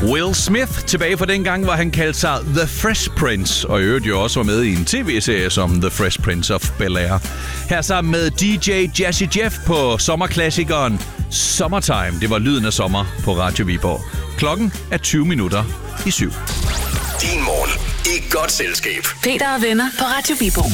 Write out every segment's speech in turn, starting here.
Will Smith tilbage fra den gang, hvor han kaldte sig The Fresh Prince, og i øvrigt jo også var med i en tv-serie som The Fresh Prince of Bel-Air. Her sammen med DJ Jazzy Jeff på sommerklassikeren Summertime. Det var lyden af sommer på Radio Viborg. Klokken er 20 minutter i 7. Din morgen i godt selskab. Peter og venner på Radio Viborg.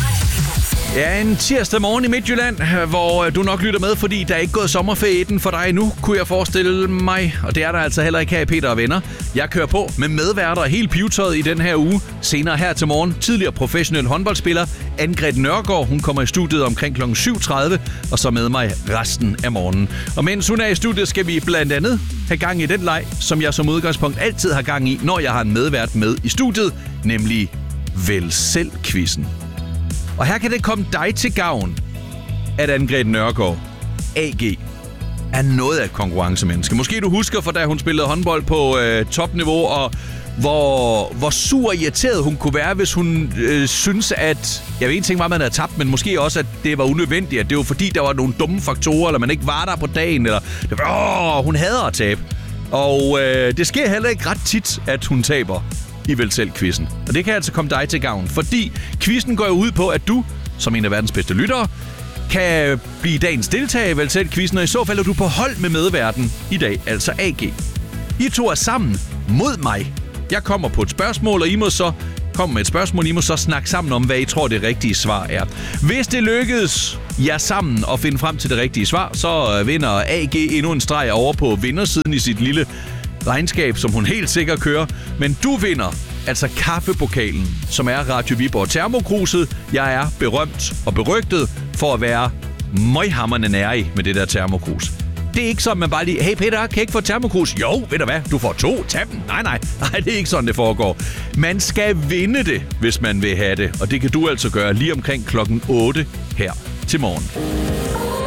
Ja, en tirsdag morgen i Midtjylland, hvor du nok lytter med, fordi der er ikke gået sommerferie i den for dig endnu, kunne jeg forestille mig. Og det er der altså heller ikke her i Peter og venner. Jeg kører på med medværter helt pivetøjet i den her uge. Senere her til morgen, tidligere professionel håndboldspiller Anne-Grethe Nørgaard. Hun kommer i studiet omkring kl. 7.30, og så med mig resten af morgenen. Og mens hun er i studiet, skal vi blandt andet have gang i den leg, som jeg som udgangspunkt altid har gang i, når jeg har en medvært med i studiet, nemlig Vælg selv-quizzen. Og her kan det komme dig til gavn, at Anne-Grethe Nørgaard, AG, er noget af et konkurrencemenneske. Måske du husker, for da hun spillede håndbold på topniveau, og hvor sur og irriteret hun kunne være, hvis hun synes, at... Jeg ved ikke, at man havde tabt, men måske også, at det var unødvendigt. At det var fordi, der var nogle dumme faktorer, eller man ikke var der på dagen, eller... hun hader at tabe. Og det sker heller ikke ret tit, at hun taber i Vælg selv-quizzen. Og det kan altså komme dig til gavn, fordi quizzen går ud på, at du, som en af verdens bedste lyttere, kan blive dagens deltager i Vælg selv-quizzen, og i så fald er du på hold med medværten i dag, altså AG. I to er sammen mod mig. Jeg kommer på et spørgsmål, og I må så komme med et spørgsmål. I må så snakke sammen om, hvad I tror det rigtige svar er. Hvis det lykkes jer sammen at finde frem til det rigtige svar, så vinder AG endnu en streg over på vindersiden i sit lille regnskab, som hun helt sikkert kører. Men du vinder altså kaffepokalen, som er Radio Viborg Termokruset. Jeg er berømt og berygtet for at være møghamrende nærig med det der termokrus. Det er ikke sådan, man bare lige, hey Peter, kan jeg ikke få termokrus? Jo, ved du hvad, du får 2, tag dem. Nej, det er ikke sådan, det foregår. Man skal vinde det, hvis man vil have det, og det kan du altså gøre lige omkring klokken 8 her til morgen.